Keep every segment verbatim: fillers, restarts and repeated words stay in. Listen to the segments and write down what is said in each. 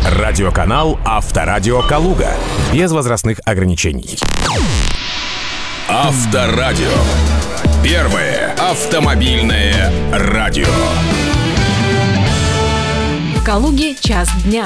Радиоканал «Авторадио Калуга». Без возрастных ограничений. Авторадио. Первое автомобильное радио. В Калуге час дня.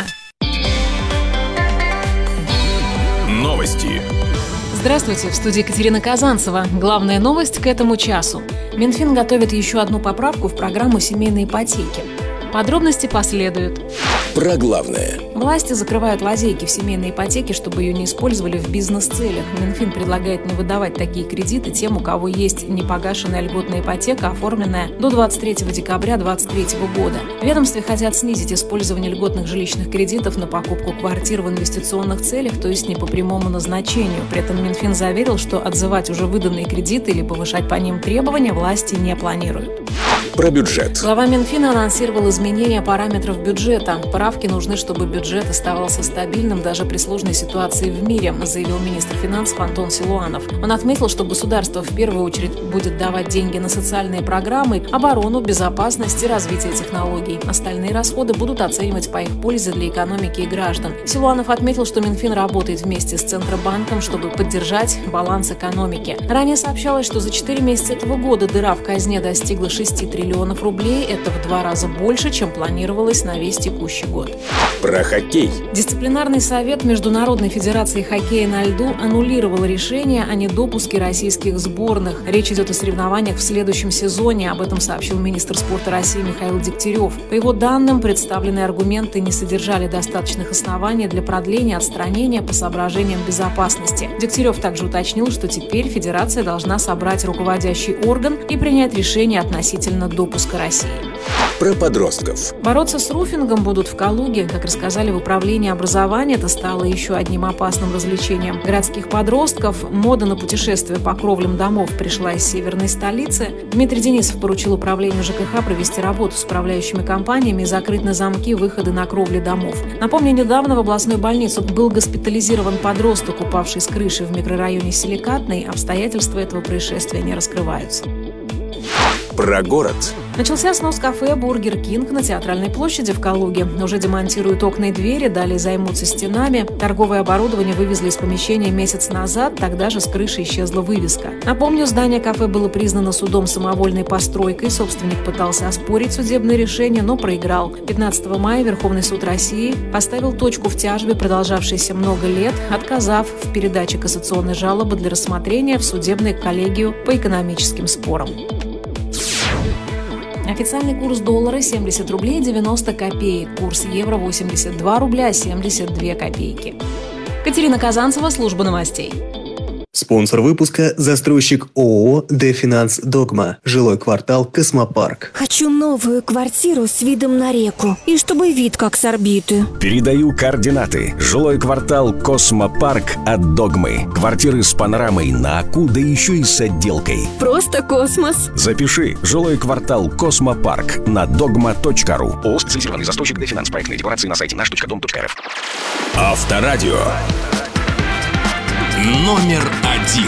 Новости. Здравствуйте, в студии Екатерина Казанцева. Главная новость к этому часу. Минфин готовит еще одну поправку в программу семейной ипотеки. Подробности последуют. Про главное. Власти закрывают лазейки в семейной ипотеке, чтобы ее не использовали в бизнес-целях. Минфин предлагает не выдавать такие кредиты тем, у кого есть непогашенная льготная ипотека, оформленная до двадцать третьего декабря две тысячи двадцать третьего года. В ведомстве хотят снизить использование льготных жилищных кредитов на покупку квартир в инвестиционных целях, то есть не по прямому назначению. При этом Минфин заверил, что отзывать уже выданные кредиты или повышать по ним требования власти не планируют. Про бюджет. Глава Минфина анонсировал изменения параметров бюджета. Правки нужны, чтобы бюджет оставался стабильным даже при сложной ситуации в мире, заявил министр финансов Антон Силуанов. Он отметил, что государство в первую очередь будет давать деньги на социальные программы, оборону, безопасность и развитие технологий. Остальные расходы будут оценивать по их пользе для экономики и граждан. Силуанов отметил, что Минфин работает вместе с Центробанком, чтобы поддержать баланс экономики. Ранее сообщалось, что за четыре месяца этого года дыра в казне достигла шести триллионов рублей. Это в два раза больше, чем планировалось на весь текущий год. Про хоккей. Дисциплинарный совет Международной федерации хоккея на льду аннулировал решение о недопуске российских сборных. Речь идет о соревнованиях в следующем сезоне. Об этом сообщил министр спорта России Михаил Дегтярев. По его данным, представленные аргументы не содержали достаточных оснований для продления отстранения по соображениям безопасности. Дегтярев также уточнил, что теперь федерация должна собрать руководящий орган и принять решение относительно допуска России. Про подростков. Бороться с руфингом будут в Калуге. Как рассказали в управлении образования, это стало еще одним опасным развлечением городских подростков. Мода на путешествия по кровлям домов пришла из северной столицы. Дмитрий Денисов поручил управлению ЖКХ провести работу с управляющими компаниями и закрыть на замки выходы на кровли домов. Напомню, недавно в областную больницу был госпитализирован подросток, упавший с крыши в микрорайоне Силикатный. Обстоятельства этого происшествия не раскрываются. Про город. Начался снос кафе «Бургер Кинг» на Театральной площади в Калуге. Уже демонтируют окна и двери, далее займутся стенами. Торговое оборудование вывезли из помещения месяц назад, тогда же с крыши исчезла вывеска. Напомню, здание кафе было признано судом самовольной постройкой. Собственник пытался оспорить судебное решение, но проиграл. пятнадцатого мая Верховный суд России поставил точку в тяжбе, продолжавшейся много лет, отказав в передаче кассационной жалобы для рассмотрения в судебную коллегию по экономическим спорам. Официальный курс доллара семьдесят рублей девяносто копеек, курс евро восемьдесят два рубля семьдесят две копейки. Екатерина Казанцева, служба новостей. Спонсор выпуска – застройщик ООО «Дефинанс Догма», жилой квартал «Космопарк». Хочу новую квартиру с видом на реку и чтобы вид как с орбиты. Передаю координаты. Жилой квартал «Космопарк» от «Догмы». Квартиры с панорамой на Аку, да еще и с отделкой. Просто космос. Запиши. Жилой квартал «Космопарк» на догма точка ру. ООО «Специализированный застройщик Дефинанс». Проектные декларации на сайте наш точка дом точка эр эф. Авторадио. Номер один.